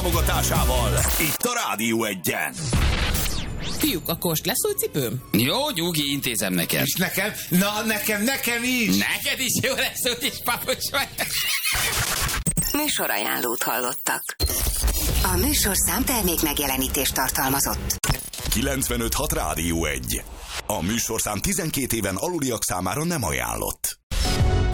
támogatásával. Itt a Rádió Egyen. Fiúk, a kost lesz új cipőm? Jó, nyugi, intézem neked. És nekem? Na, nekem is! Neked is jó lesz, úgyis papucs vagy. Műsorajánlót hallottak. A műsorszám termék megjelenítést tartalmazott. 95.6 Rádió Egy. A műsorszám 12 éven aluliak számára nem ajánlott.